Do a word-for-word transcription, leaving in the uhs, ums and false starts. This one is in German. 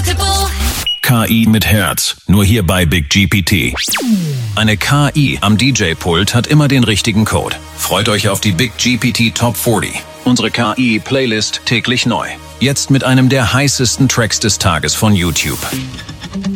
Portable. K I mit Herz, nur hier bei Big G P T. Eine K I am D J-Pult hat immer den richtigen Code. Freut euch auf die Big G P T Top vierzig. Unsere K I-Playlist täglich neu. Jetzt mit einem der heißesten Tracks des Tages von YouTube.